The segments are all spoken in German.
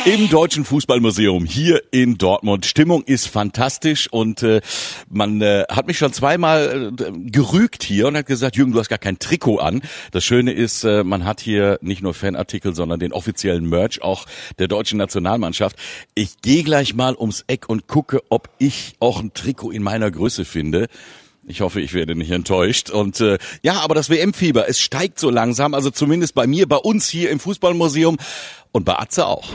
Im Deutschen Fußballmuseum hier in Dortmund. Stimmung ist fantastisch und man hat mich schon zweimal gerügt hier und hat gesagt, Jürgen, du hast gar kein Trikot an. Das Schöne ist, man hat hier nicht nur Fanartikel, sondern den offiziellen Merch auch der deutschen Nationalmannschaft. Ich gehe gleich mal ums Eck und gucke, ob ich auch ein Trikot in meiner Größe finde. Ich hoffe, ich werde nicht enttäuscht. Und ja, aber das WM-Fieber, es steigt so langsam, also zumindest bei mir, bei uns hier im Fußballmuseum und bei Atze auch.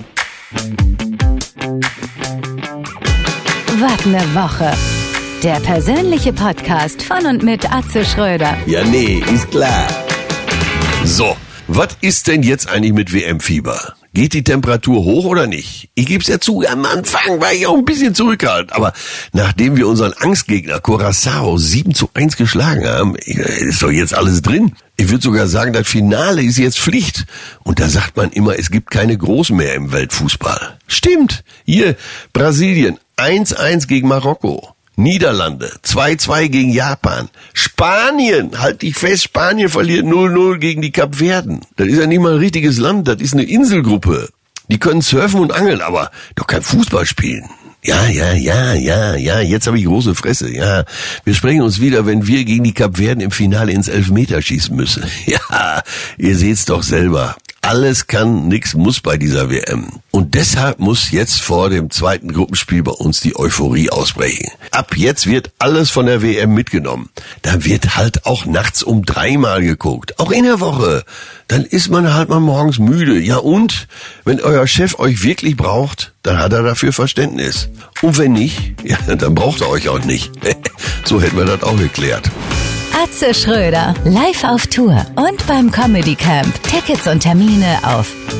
Was ne Woche. Der persönliche Podcast von und mit Atze Schröder. Ja, nee, ist klar. So, was ist denn jetzt eigentlich mit WM-Fieber? Geht die Temperatur hoch oder nicht? Ich geb's ja zu, am Anfang war ich auch ein bisschen zurückhaltend. Aber nachdem wir unseren Angstgegner Curaçao 7-1 geschlagen haben, ist doch jetzt alles drin. Ich würde sogar sagen, das Finale ist jetzt Pflicht. Und da sagt man immer, es gibt keine Großen mehr im Weltfußball. Stimmt. Hier, Brasilien 1-1 gegen Marokko. Niederlande 2-2 gegen Japan. Spanien, halt dich fest, Spanien verliert 0-0 gegen die Kapverden. Das ist ja nicht mal ein richtiges Land, das ist eine Inselgruppe. Die können surfen und angeln, aber doch kein Fußball spielen. Ja, jetzt habe ich große Fresse. Ja, wir sprechen uns wieder, wenn wir gegen die Kapverden im Finale ins Elfmeterschießen müssen. Ja, ihr seht's doch selber. Alles kann, nix muss bei dieser WM. Und deshalb muss jetzt vor dem zweiten Gruppenspiel bei uns die Euphorie ausbrechen. Ab jetzt wird alles von der WM mitgenommen. Da wird halt auch nachts um 3 mal geguckt. Auch in der Woche. Dann ist man halt mal morgens müde. Ja und? Wenn euer Chef euch wirklich braucht, dann hat er dafür Verständnis. Und wenn nicht, ja, dann braucht er euch auch nicht. So hätten wir das auch geklärt. Atze Schröder, live auf Tour und beim Comedy Camp. Tickets und Termine auf